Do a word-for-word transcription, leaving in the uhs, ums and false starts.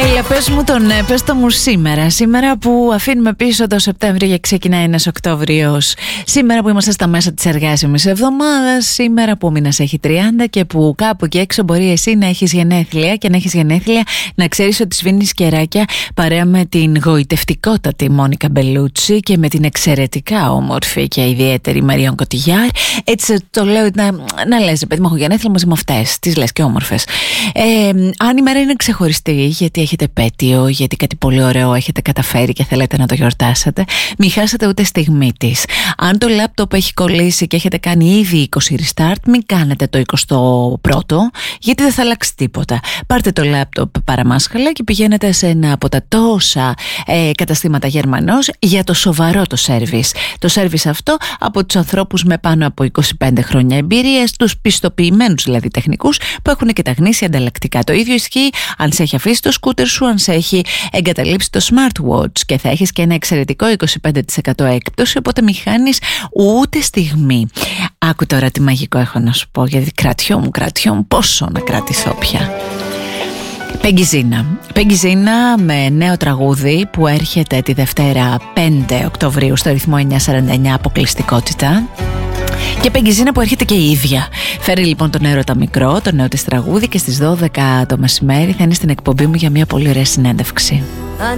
Έλα, πες μου τον, πες το μου σήμερα. Σήμερα που αφήνουμε πίσω το Σεπτέμβριο και ξεκινάει ένας Οκτώβριος. Σήμερα που είμαστε στα μέσα της εργάσιμης εβδομάδας. Σήμερα που ο μήνας έχει τριάντα και που κάπου εκεί έξω μπορεί εσύ να έχεις γενέθλια. Και να έχεις γενέθλια να ξέρεις ότι σβήνεις κεράκια παρέα με την γοητευτικότατη Μόνικα Μπελούτσι και με την εξαιρετικά όμορφη και ιδιαίτερη Μαριόν Κωτιγιάρ. Έτσι το λέω να, να λες, παιδί μου, έχω γενέθλια μαζί με αυτές. Τις λες και όμορφες. Ε, αν η μέρα είναι ξεχωριστή, γιατί έχετε επέτειο, γιατί κάτι πολύ ωραίο έχετε καταφέρει και θέλετε να το γιορτάσετε, μην χάσετε ούτε στιγμή της. Αν το λάπτοπ έχει κολλήσει και έχετε κάνει ήδη είκοσι restart, μην κάνετε το εικοστό πρώτο, γιατί δεν θα αλλάξει τίποτα. Πάρτε το λάπτοπ παραμάσχαλα και πηγαίνετε σε ένα από τα τόσα ε, καταστήματα Γερμανός για το σοβαρό το σέρβις. Το σέρβις αυτό από τους ανθρώπους με πάνω από είκοσι πέντε χρόνια εμπειρίας, τους πιστοποιημένους δηλαδή τεχνικούς που έχουν και τα γνήσια ανταλλακτικά. Το ίδιο ισχύει αν σε έχει αφήσει το σκούτερ σου, αν σε έχει εγκαταλείψει το smartwatch, και θα έχεις και ένα εξαιρετικό είκοσι πέντε τοις εκατό έκπτωση, οπότε μην χάνεις ούτε στιγμή. Άκου τώρα τι μαγικό έχω να σου πω, γιατί κρατιόμουν, κρατιόμουν, πόσο να κρατηθώ πια. Πεγκιζίνα. Πεγκιζίνα με νέο τραγούδι που έρχεται τη Δευτέρα πέντε Οκτωβρίου στο ρυθμό εννιακόσια σαράντα εννιά, αποκλειστικότητα. Και Πεγκιζίνα που έρχεται και η ίδια. Φέρει λοιπόν τον Έρωτα Μικρό, το νέο της τραγούδι, και στις δώδεκα το μεσημέρι θα είναι στην εκπομπή μου για μια πολύ ωραία συνέντευξη.